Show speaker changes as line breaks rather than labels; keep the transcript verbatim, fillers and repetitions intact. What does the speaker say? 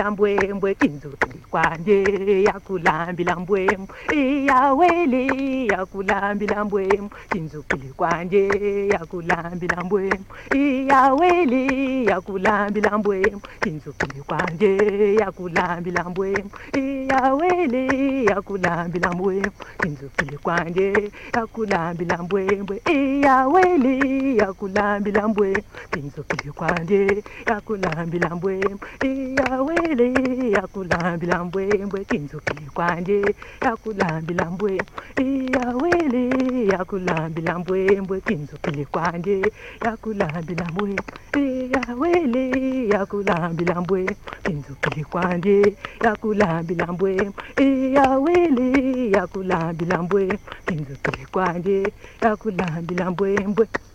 mbwembwe kinzukili kwanje yakulambila mbwembwe iyawele yakulambila mbwembwe kinzukili kwanje yakulambila mbwembwe iyawele yakulambila mbwembwe kinzukili kwanje yakulambila mbwembwe iyawele yakulambila mbwembwe kinzukili kwanje yakulambila mbwembwe iyawele yakulambila mbwembwe kinzukili kwanje yakulambila mbwembwe iyawele yakulambila mbwembwe kinzukili kwanje yakulambila mbwembwe iyawele yakulambila mbwembwe kinzukili kwanje yakulambila mbwembwe iyawele yakulambila mbwembwe kinzukili kwanje yakulambila mbwembwe iyawele yakulambila mbwembwe kinzukili kwanje yakulambila mbwembwe.